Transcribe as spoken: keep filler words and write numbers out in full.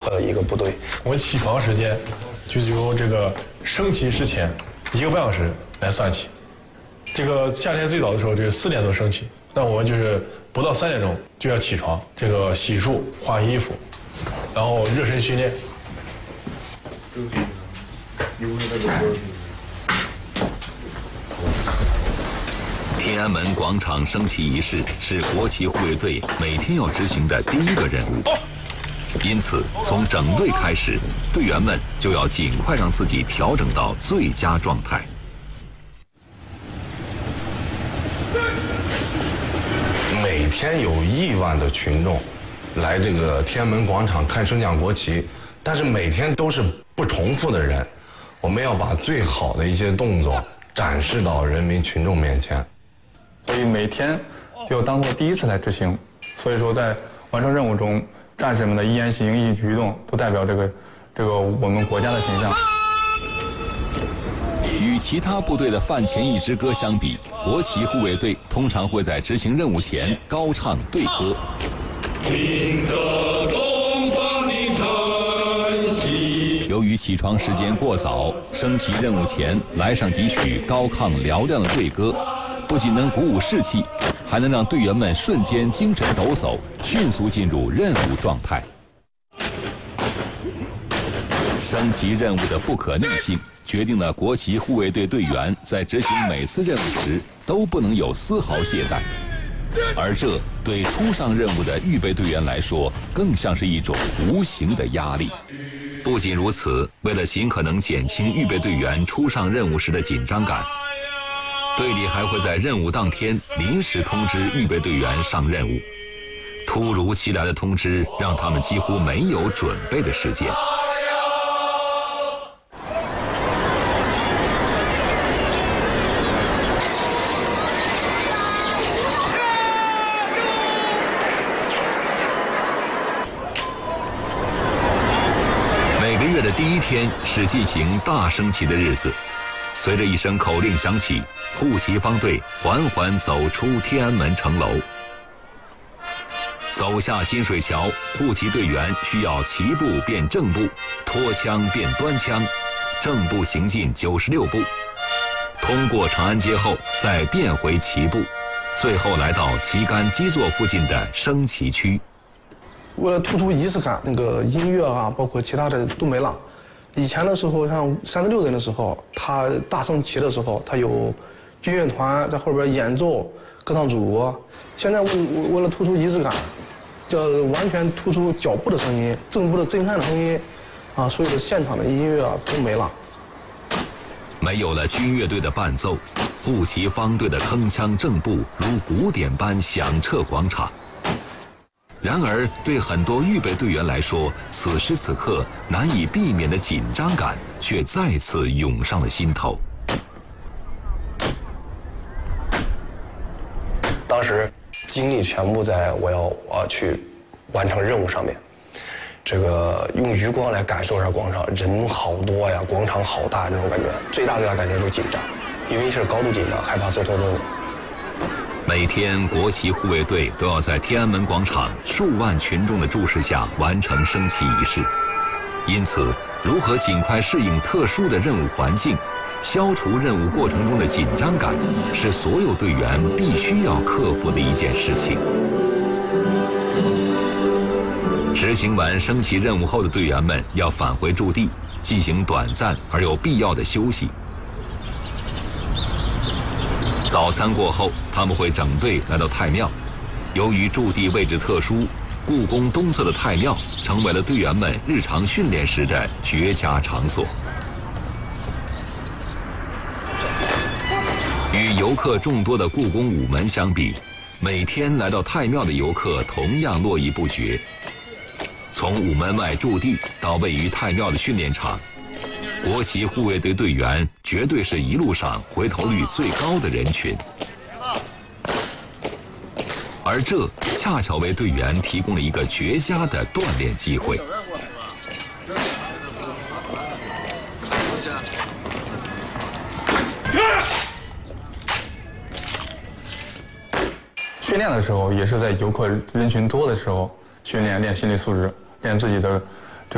的一个部队。 我们起床时间就是由这个升旗之前一个半小时来算起。这个夏天最早的时候就是四点多升旗，那我们就是不到三点钟就要起床，这个洗漱、换衣服，然后热身训练。 天安门广场升旗仪式是国旗护卫队每天要执行的第一个任务，因此从整队开始，队员们就要尽快让自己调整到最佳状态。 每天有亿万的群众来这个天安门广场看升降国旗，但是每天都是不重复的人，我们要把最好的一些动作展示到人民群众面前。 所以每天就要当做第一次来执行。所以说，在完成任务中，战士们的一言行一举一动都代表这个这个我们国家的形象。 与其他部队的饭前一支歌相比，国旗护卫队通常会在执行任务前高唱队歌。由于起床时间过早，升旗任务前来上几曲高亢嘹亮的队歌，不仅能鼓舞士气，还能让队员们瞬间精神抖擞，迅速进入任务状态。升旗任务的不可逆性决定了国旗护卫队队员在执行每次任务时都不能有丝毫懈怠，而这对初上任务的预备队员来说，更像是一种无形的压力。不仅如此，为了尽可能减轻预备队员初上任务时的紧张感，队里还会在任务当天临时通知预备队员上任务。突如其来的通知让他们几乎没有准备的时间。每个月的第一天是进行大升旗的日子。随着一声口令响起，护旗方队缓缓走出天安门城楼。走下金水桥，护旗队员需要齐步变正步，拖枪变端枪，正步行进九十六步，通过长安街后再变回齐步，最后来到旗杆基座附近的升旗区。 为了突出仪式感，那个音乐啊，包括其他的都没了。以前的时候，像三十六人的时候，他大升旗的时候，他有军乐团在后边演奏歌唱祖国。现在为为了突出仪式感，这完全突出脚步的声音、正步的震撼的声音，啊，所有的现场的音乐啊都没了。 没有了军乐队的伴奏，护旗方队的铿锵正步如鼓点般响彻广场。然而，对很多预备队员来说，此时此刻难以避免的紧张感却再次涌上了心头。 当时精力全部在我要我要去完成任务上面，这个用余光来感受一下广场，人好多呀，广场好大，这种感觉。最大最大感觉就是紧张，因为是高度紧张，害怕走错路。 每天，国旗护卫队都要在天安门广场数万群众的注视下完成升旗仪式，因此，如何尽快适应特殊的任务环境，消除任务过程中的紧张感，是所有队员必须要克服的一件事情。执行完升旗任务后的队员们要返回驻地，进行短暂而有必要的休息。早餐过后，他们会整队来到太庙。由于驻地位置特殊，故宫东侧的太庙成为了队员们日常训练时的绝佳场所。与游客众多的故宫午门相比，每天来到太庙的游客同样络绎不绝。从午门外驻地到位于太庙的训练场，国旗护卫队队员绝对是一路上回头率最高的人群，而这恰巧为队员提供了一个绝佳的锻炼机会。 训练的时候也是在游客人群多的时候训练，练心理素质，练自己的